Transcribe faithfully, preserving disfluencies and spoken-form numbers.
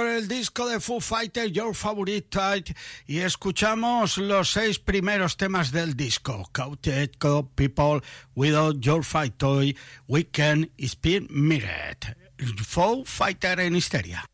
con el disco de Foo Fighters, Your Favorite Type, y escuchamos los seis primeros temas del disco. Counted People, Without Your Fight Toy, Weekend, Spin Mirror. Foo Fighters en Histeria.